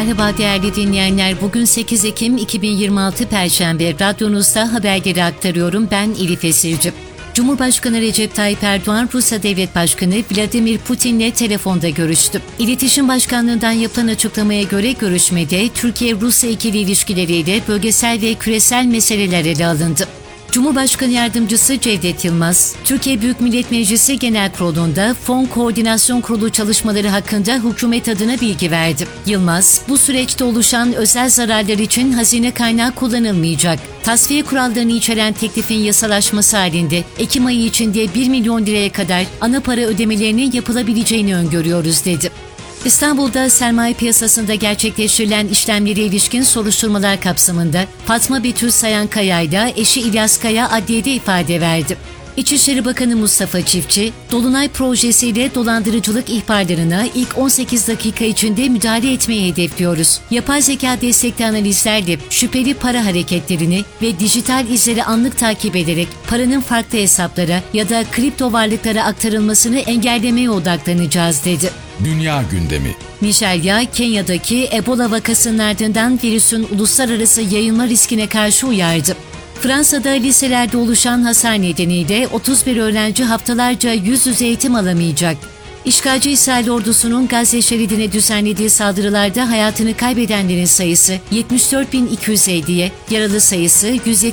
Merhaba değerli dinleyenler. Bugün 8 Ekim 2026 Perşembe. Radyonuzda haberleri aktarıyorum. Ben Elif Esirci. Cumhurbaşkanı Recep Tayyip Erdoğan, Rusya Devlet Başkanı Vladimir Putin'le telefonda görüştü. İletişim Başkanlığı'ndan yapılan açıklamaya göre görüşmede Türkiye-Rusya ikili ilişkileriyle bölgesel ve küresel meseleler ele alındı. Cumhurbaşkanı Yardımcısı Cevdet Yılmaz, Türkiye Büyük Millet Meclisi Genel Kurulu'nda Fon Koordinasyon Kurulu çalışmaları hakkında hükümet adına bilgi verdi. Yılmaz, bu süreçte oluşan özel zararlar için hazine kaynağı kullanılmayacak. Tasfiye kurallarını içeren teklifin yasalaşması halinde Ekim ayı içinde 1 milyon liraya kadar ana para ödemelerinin yapılabileceğini öngörüyoruz dedi. İstanbul'da sermaye piyasasında gerçekleştirilen işlemlere ilişkin soruşturmalar kapsamında Fatma Betül Sayankaya ile eşi İlyas Kaya adliyede ifade verdi. İçişleri Bakanı Mustafa Çiftçi, Dolunay projesiyle dolandırıcılık ihbarlarına ilk 18 dakika içinde müdahale etmeyi hedefliyoruz. Yapay zeka destekli analizlerle şüpheli para hareketlerini ve dijital izleri anlık takip ederek paranın farklı hesaplara ya da kripto varlıklara aktarılmasını engellemeye odaklanacağız dedi. Dünya gündemi. Nijerya, Kenya'daki Ebola vakasının ardından virüsün uluslararası yayılma riskine karşı uyardı. Fransa'da liselerde oluşan hasar nedeniyle 31 öğrenci haftalarca yüz yüze eğitim alamayacak. İşgalci İsrail ordusunun Gazze şeridine düzenlediği saldırılarda hayatını kaybedenlerin sayısı 74.250'ye, yaralı sayısı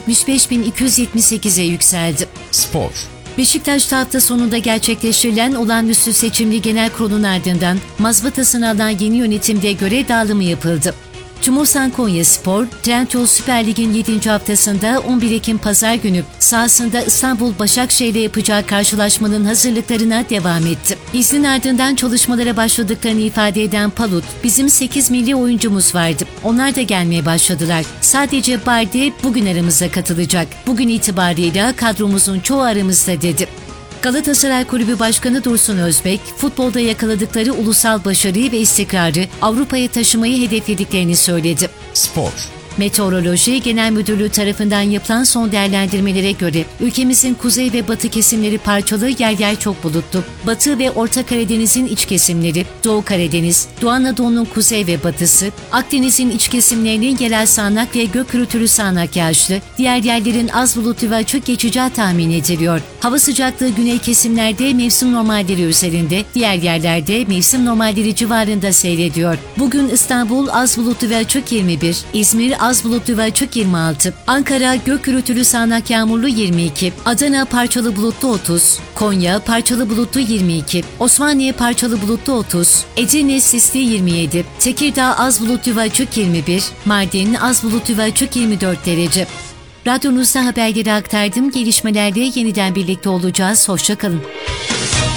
175.278'e yükseldi. Spor. Beşiktaş'ta hafta sonunda gerçekleştirilen olağanüstü seçimli genel kurulun ardından mazbatasını alan yeni yönetimde görev dağılımı yapıldı. Cumhursan Konyaspor, Trendyol Süper Lig'in 7. haftasında 11 Ekim Pazar günü sahasında İstanbul Başakşehir'le yapacağı karşılaşmanın hazırlıklarına devam etti. İznin ardından çalışmalara başladıklarını ifade eden Palut, "Bizim 8 milli oyuncumuz vardı. Onlar da gelmeye başladılar. Sadece Bardi bugün aramıza katılacak. Bugün itibarıyla kadromuzun çoğu aramızda" dedi. Galatasaray Kulübü Başkanı Dursun Özbek, futbolda yakaladıkları ulusal başarıyı ve istikrarı Avrupa'ya taşımayı hedeflediklerini söyledi. Spor. Meteoroloji Genel Müdürlüğü tarafından yapılan son değerlendirmelere göre ülkemizin kuzey ve batı kesimleri parçalı, yer yer çok bulutlu. Batı ve Orta Karadeniz'in iç kesimleri, Doğu Karadeniz, Doğu Anadolu'nun kuzey ve batısı, Akdeniz'in iç kesimlerinin yerel sağanak ve gök gürültülü sağanak yağışlı, diğer yerlerin az bulutlu ve açık geçeceği tahmin ediliyor. Hava sıcaklığı güney kesimlerde mevsim normalleri üzerinde, diğer yerlerde mevsim normalleri civarında seyrediyor. Bugün İstanbul az bulutlu ve açık 21, İzmir az bulutlu ve açık 26, Ankara gök gürültülü sağanak yağmurlu 22, Adana parçalı bulutlu 30, Konya parçalı bulutlu 22, Osmaniye parçalı bulutlu 30, Edirne sisli 27, Tekirdağ az bulutlu ve açık 21, Mardin az bulutlu ve açık 24 derece. Radyonuzda haberleri aktardım. Gelişmelerle yeniden birlikte olacağız. Hoşça kalın.